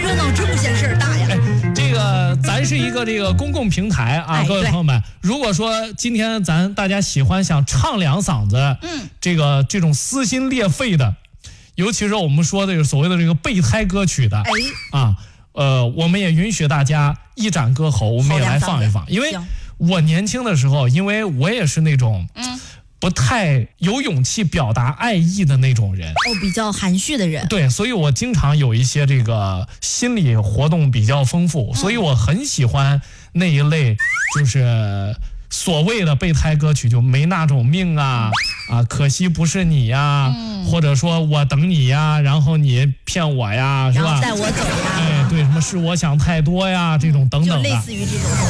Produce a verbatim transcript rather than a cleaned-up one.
热闹只不嫌事儿大呀。 哎，这个咱是一个这个公共平台啊， 哎、 各位朋友们，如果说今天咱大家喜欢想唱两嗓子，嗯，这个这种撕心裂肺的，尤其是我们说的所谓的这个备胎歌曲的，哎啊，呃，我们也允许大家一展歌喉，我们也来放一放，因为我年轻的时候，因为我也是那种，嗯。不太有勇气表达爱意的那种人， 哦，比较含蓄的人。 对，所以我经常有一些这个心理活动比较丰富，嗯、所以我很喜欢那一类，就是所谓的备胎歌曲，就没那种命啊啊，可惜不是你呀，嗯、或者说我等你呀，然后你骗我呀，是吧？ 然后带我走呀， 哎，对，什么是我想太多呀，这种等等的， 就类似于这种。